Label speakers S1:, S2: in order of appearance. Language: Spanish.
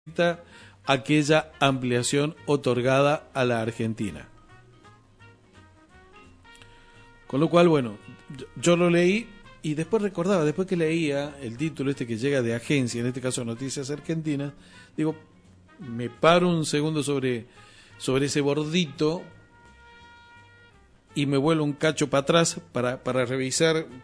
S1: aquella ampliación otorgada a la Argentina. Con lo cual, bueno, yo lo leí y después recordaba, después que leía el título que llega de agencia, en este caso Noticias Argentinas, digo, me paro un segundo sobre ese bordito y me vuelvo un cacho para atrás para revisar